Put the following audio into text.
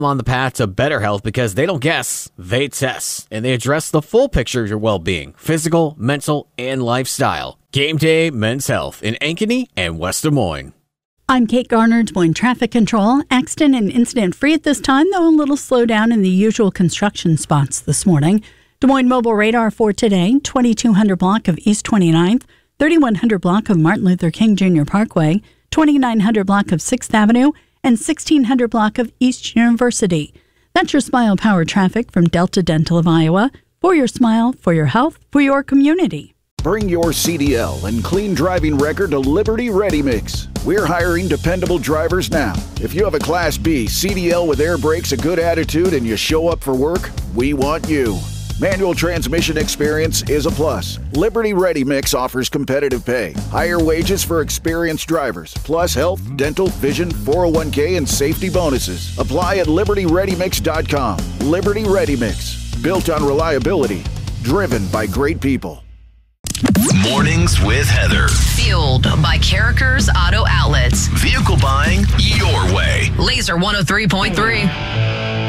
on the path to better health because they don't guess, they test, and they address the full picture of your well-being, physical, mental, and lifestyle. Game Day Men's Health in Ankeny and West Des Moines. I'm Kate Garner, Des Moines Traffic Control. Accident and incident free at this time, though a little slowdown in the usual construction spots this morning. Des Moines Mobile Radar for today, 2200 block of East 29th, 3100 block of Martin Luther King Jr. Parkway, 2900 block of 6th Avenue, and 1600 block of East University. That's your Smile Power traffic from Delta Dental of Iowa. For your smile, for your health, for your community. Bring your CDL and clean driving record to Liberty Ready Mix. We're hiring dependable drivers now. If you have a Class B CDL with air brakes, a good attitude, and you show up for work, we want you. Manual transmission experience is a plus. Liberty Ready Mix offers competitive pay, higher wages for experienced drivers, plus health, dental, vision, 401k, and safety bonuses. Apply at LibertyReadyMix.com. Liberty Ready Mix, built on reliability, driven by great people. Mornings with Heather. Fueled by Carrickers Auto Outlets. Vehicle buying your way. Laser 103.3.